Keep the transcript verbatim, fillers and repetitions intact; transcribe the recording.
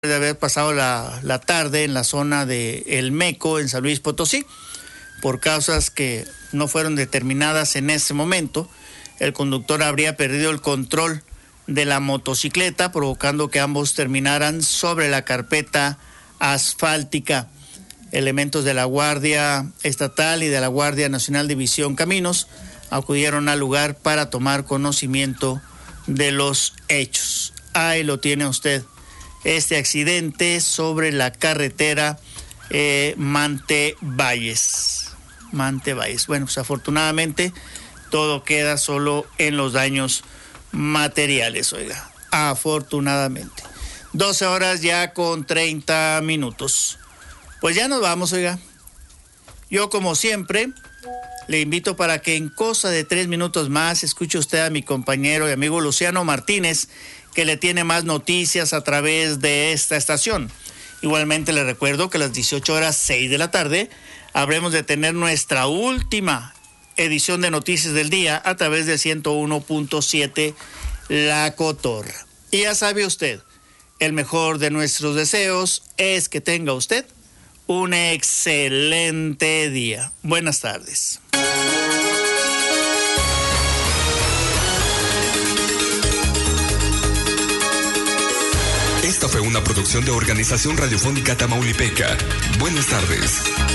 de haber pasado la, la tarde en la zona de El Meco, en San Luis Potosí. Por causas que no fueron determinadas en ese momento, el conductor habría perdido el control de la motocicleta, provocando que ambos terminaran sobre la carpeta asfáltica. Elementos de la Guardia Estatal y de la Guardia Nacional División Caminos acudieron al lugar para tomar conocimiento de los hechos. Ahí lo tiene usted. Este accidente sobre la carretera eh, Mante-Valles. Mante-Valles. Bueno, pues afortunadamente todo queda solo en los daños materiales, oiga. Afortunadamente. doce horas ya con treinta minutos. Pues ya nos vamos, oiga. Yo, como siempre, le invito para que en cosa de tres minutos más escuche usted a mi compañero y amigo Luciano Martínez, que le tiene más noticias a través de esta estación. Igualmente le recuerdo que a las dieciocho horas seis de la tarde habremos de tener nuestra última edición de Noticias del Día a través del ciento uno punto siete La Cotorra. Y ya sabe usted, el mejor de nuestros deseos es que tenga usted un excelente día. Buenas tardes. Esta fue una producción de Organización Radiofónica Tamaulipeca. Buenas tardes.